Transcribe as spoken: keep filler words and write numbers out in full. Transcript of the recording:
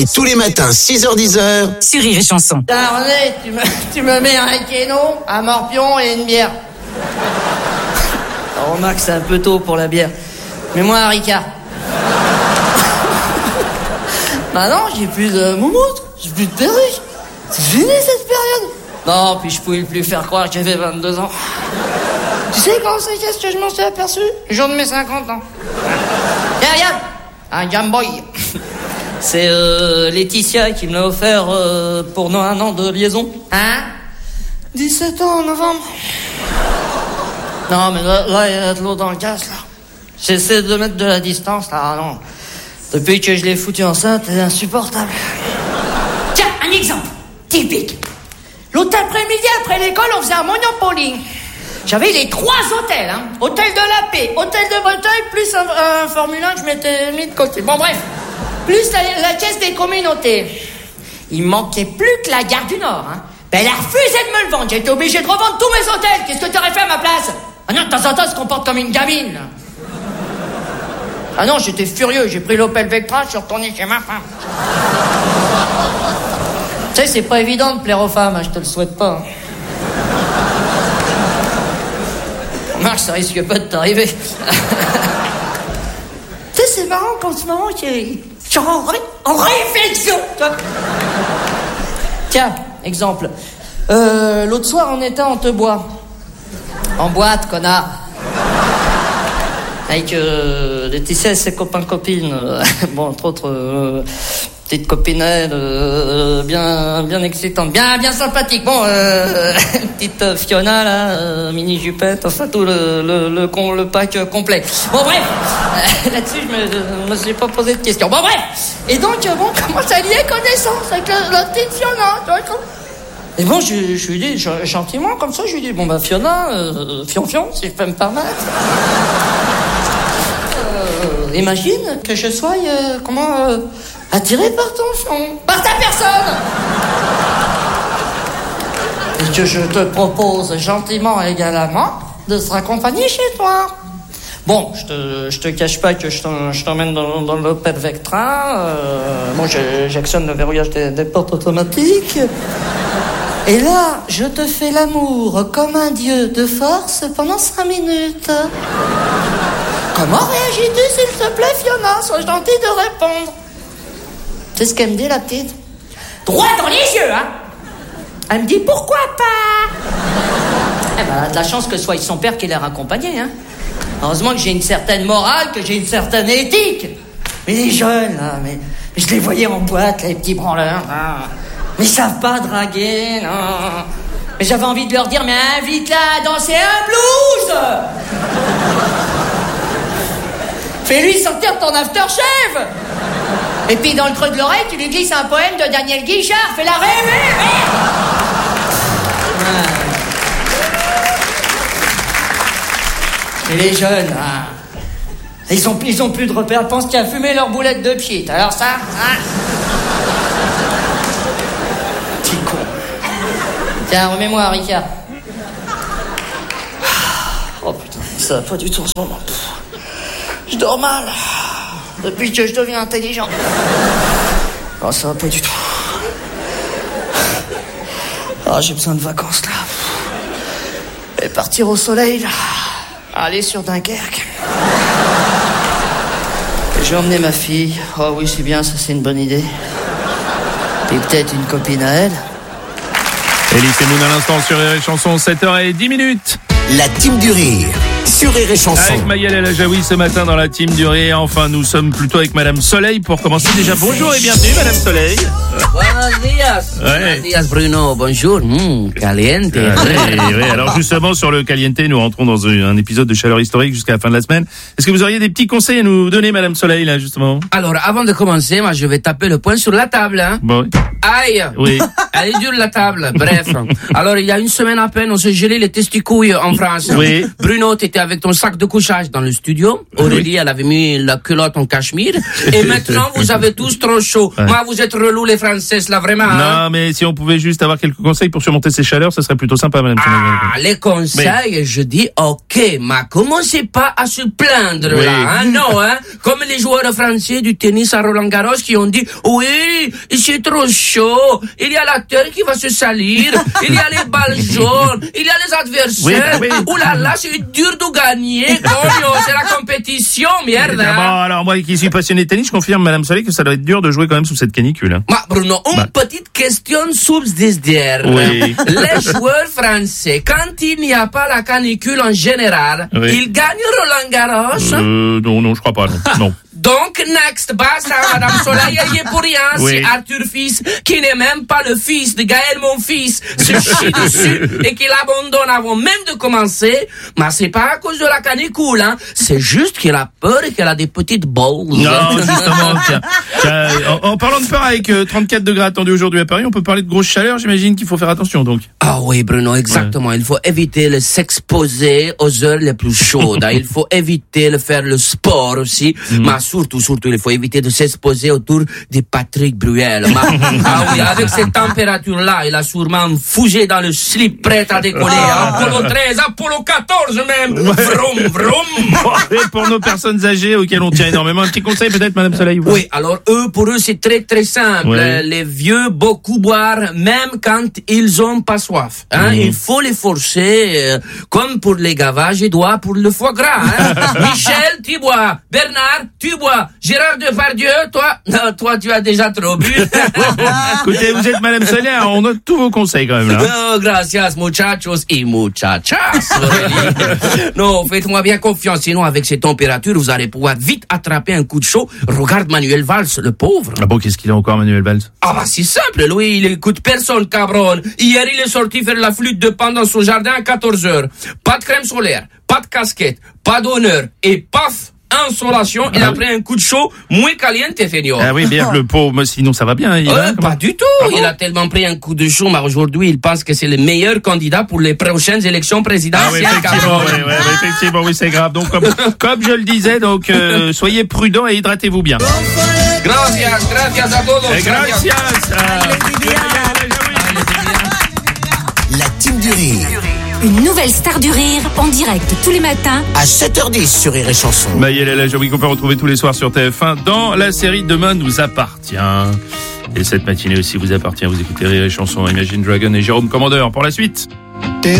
Et tous les matins, six heures dix heures, sur Rire et Chanson. René, tu me, tu me mets un kéno, un morpion et une bière. Alors, remarque, c'est un peu tôt pour la bière. Mets-moi un Ricard. Bah non, j'ai plus de moumoute, j'ai plus de perruque. C'est fini cette période. Non, puis je pouvais plus faire croire que j'avais vingt-deux ans. Tu sais quand c'est qu'est-ce que je m'en suis aperçu? Le jour de mes cinquante ans. Tiens, regarde, un Game Boy. C'est euh, Laetitia qui me l'a offert euh, pour nos un an de liaison. Hein? dix-sept ans en novembre. Non, mais là, là, il y a de l'eau dans le gaz, là. J'essaie de mettre de la distance, là, non. Depuis que je l'ai foutue enceinte, c'est insupportable. Tiens, un exemple typique. L'autre après-midi, après l'école, on faisait un Monopoly. J'avais les trois hôtels, hein. Hôtel de la Paix, hôtel de Breteuil, plus un, un Formule un que je m'étais mis de côté. Bon, bref. Plus la, la caisse des communautés. Il manquait plus que la gare du Nord, hein. Ben, elle a refusé de me le vendre. J'ai été obligé de revendre tous mes hôtels. Qu'est-ce que t'aurais fait à ma place? Ah non, de temps en temps, elle se comporte comme une gamine. Ah non, j'étais furieux. J'ai pris l'Opel Vectra, je suis retourné chez ma femme. Tu sais, c'est pas évident de plaire aux femmes, hein, je te le souhaite pas. Remarque, ça risque pas de t'arriver. Tu sais, c'est marrant qu'en ce moment, j'ai... Genre en, ré... en réflexion. Tiens, exemple. Euh, l'autre soir, on était en Tebois. En boîte, connard. Avec euh, Laetitia et ses copains-copines. Bon, entre autres, euh, petite copinelle, euh, bien, bien excitante, bien, bien sympathique. Bon, euh, petite euh, Fiona, là, euh, mini-jupette, enfin, tout le, le, le, con, le pack euh, complet. Bon, bref. Euh, là-dessus, je me, me suis pas posé de questions. Bon, bref. Et donc, euh, bon, comment ça liait connaissance avec la, la petite Fiona, tu vois, comme... Et bon, je, je lui dis, je, gentiment, comme ça, je lui dis, bon, bah, Fiona, euh, fion-fion, si je peux me permettre. Euh, imagine que je sois, euh, comment, euh, attiré par ton fion, par ta personne. Et que je te propose gentiment et également de se raccompagner chez toi. Bon, je te, je te cache pas que je, t'en, je t'emmène dans, dans l'Opel Vectra. Euh, moi, je, j'actionne le verrouillage des, des portes automatiques. Et là, je te fais l'amour comme un dieu de force pendant cinq minutes. Comment réagis-tu, s'il te plaît, Fiona? Sois gentille de répondre. C'est ce qu'elle me dit, la petite. Droit dans les yeux, hein. Elle me dit, pourquoi pas? Eh ben, elle a de la chance que ce soit son père qui l'ait raccompagné, hein. Heureusement que j'ai une certaine morale, que j'ai une certaine éthique. Mais les jeunes, là, mais, mais je les voyais en boîte, les petits branleurs, là. Mais ils savent pas draguer, non. Mais j'avais envie de leur dire, mais invite-la à danser un blues. Fais-lui sortir ton aftershave. Et puis dans le creux de l'oreille, tu lui glisses un poème de Daniel Guichard. Fais-la rêver, merde. Et les jeunes, hein, ils ont, ils ont plus de repères. Ils pensent qu'il a fumé leur boulette de pied. Alors ça, hein. Petit con. Tiens, remets-moi un Ricard. Oh putain, ça va pas du tout en ce moment. Je dors mal. Depuis que je deviens intelligent. Oh, ça va pas du tout. Ah, oh, j'ai besoin de vacances, là. Et partir au soleil, là. Aller sur Dunkerque. Et je vais emmener ma fille. Oh oui, c'est bien, ça c'est une bonne idée. Et peut-être une copine à elle. Elise Moon à l'instant sur Rire et Chanson, sept heures dix minutes. La team du rire sur Rire et Chanson. Avec Maëlle El Ajaoui ce matin dans la team du rire. Enfin, nous sommes plutôt avec Madame Soleil pour commencer. Déjà, bonjour et bienvenue, Madame Soleil. Buenos días. Ouais. Buenos días, Bruno. Bonjour. Mmh, caliente. Oui, oui. Alors justement, sur le caliente, nous rentrons dans un épisode de chaleur historique jusqu'à la fin de la semaine. Est-ce que vous auriez des petits conseils à nous donner, Madame Soleil, là, justement? Alors, avant de commencer, moi, je vais taper le poing sur la table. Hein. Bon, oui. Aïe. Oui. Elle est dure la table. Bref. Alors, il y a une semaine à peine, on s'est gelé les testicouilles en France. Oui. Bruno, t'étais avec ton sac de couchage dans le studio. Aurélie, Oui. elle avait mis la culotte en cachemire. Et maintenant, vous avez tous trop chaud. Ouais. Moi, vous êtes relous, les Françaises, là, vraiment. Hein? Non, mais si on pouvait juste avoir quelques conseils pour surmonter ces chaleurs, ça serait plutôt sympa, madame. Ah, les conseils, je dis, ok, mais commencez pas à se plaindre, Oui. là, hein, non, hein, comme les joueurs français du tennis à Roland Garros qui ont dit, oui, c'est trop chaud, il y a la terre qui va se salir, il y a les balles jaunes, il y a les adversaires, Oui, oui. ouh là là, c'est dur de gagner, coño, c'est la compétition, merde, Ah bon, hein. alors moi qui suis passionné de tennis, je confirme, madame Soleil, que ça doit être dur de jouer quand même sous cette canicule. Hein. Ma Bruno, une Bah. petite question subsidiaire. Oui. Les joueurs français, quand il n'y a pas la canicule en général, Oui. ils gagnent Roland Garros. Euh, non, non, je crois pas, non. non. Donc, next, basta, Madame Soleil, elle y est pour rien. Oui. C'est Arthur Fils, qui n'est même pas le fils de Gaël, mon fils, se chie dessus et qu'il abandonne avant même de commencer. Mais c'est pas à cause de la canicule, hein. C'est juste qu'il a peur et qu'elle a des petites balles. Non, justement, tiens. Tiens, en, en parlant de peur, avec euh, trente-quatre degrés attendus aujourd'hui à Paris, on peut parler de grosse chaleur, j'imagine qu'il faut faire attention, donc. Ah oui, Bruno, exactement. Ouais. Il faut éviter de s'exposer aux heures les plus chaudes. Il faut éviter de faire le sport aussi. Mm. Mais surtout, surtout, il faut éviter de s'exposer autour de Patrick Bruel. Mais, ah oui, avec cette température-là, il a sûrement fougé dans le slip prêt à décoller. Ah. Apollo treize, Apollo quatorze même. Ouais. Vroom, vroom. Bon, et pour nos personnes âgées auxquelles on tient énormément, un petit conseil peut-être, madame Soleil? Ou... Oui, alors eux, pour eux, c'est très très simple. Ouais. Les vieux, beaucoup boire, même quand ils ont pas soif. Hein? Mmh. Il faut les forcer, euh, comme pour les gavages et doigts pour le foie gras. Hein? Michel, tu bois. Bernard, tu bois. Gérard Depardieu, toi, non, toi, tu as déjà trop bu. Écoutez, vous êtes madame Soleil, on note tous vos conseils quand même là. Oh, gracias, muchachos y muchachas. Non, faites-moi bien confiance, sinon avec ces températures, vous allez pouvoir vite attraper un coup de chaud. Regarde Manuel Valls, le pauvre. Ah bon, qu'est-ce qu'il a encore, Manuel Valls? Ah bah c'est simple, lui, il écoute personne, cabron. Hier, il est sorti faire la flûte de pan dans son jardin à quatorze heures. Pas de crème solaire, pas de casquette, pas d'honneur, et paf, insolation, ah, il a pris un coup de chaud, muy caliente, señor. Ah oui, bien, le pauvre, mais sinon ça va bien. Il euh, va, pas du tout, ah bon? Il a tellement pris un coup de chaud, mais aujourd'hui, il pense que c'est le meilleur candidat pour les prochaines élections présidentielles. Ah oui, effectivement, oui, oui, effectivement, oui, c'est grave. Donc, comme, comme je le disais, donc, euh, soyez prudents et hydratez-vous bien. Gracias, gracias a todos. Et gracias. La team du rire. Une nouvelle star du rire en direct tous les matins À sept heures dix sur Rire et Chanson. Maëlle est la jolie qu'on peut retrouver tous les soirs sur T F un dans la série Demain nous appartient. Et cette matinée aussi vous appartient. Vous écoutez Rire et Chanson, Imagine Dragon et Jérôme Commandeur pour la suite. Des